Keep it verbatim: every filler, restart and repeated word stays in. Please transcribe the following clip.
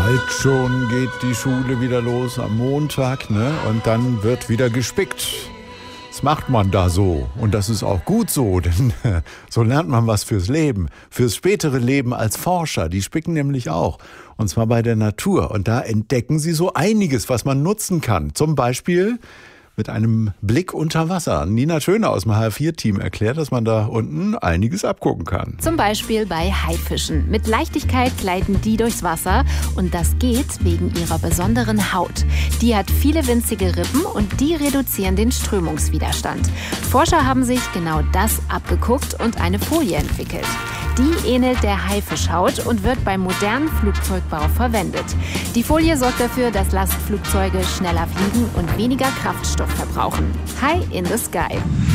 Bald schon geht die Schule wieder los am Montag, ne? Und dann wird wieder gespickt. Das macht man da so. Und das ist auch gut so, denn so lernt man was fürs Leben. Fürs spätere Leben als Forscher. Die spicken nämlich auch. Und zwar bei der Natur. Und da entdecken sie so einiges, was man nutzen kann. Zum Beispiel mit einem Blick unter Wasser. Nina Schöne aus dem H vier Team erklärt, dass man da unten einiges abgucken kann. Zum Beispiel bei Haifischen. Mit Leichtigkeit gleiten die durchs Wasser und das geht wegen ihrer besonderen Haut. Die hat viele winzige Rippen und die reduzieren den Strömungswiderstand. Forscher haben sich genau das abgeguckt und eine Folie entwickelt. Die ähnelt der Haifischhaut und wird beim modernen Flugzeugbau verwendet. Die Folie sorgt dafür, dass Lastflugzeuge schneller fliegen und weniger Kraftstoff verbrauchen. High in the Sky.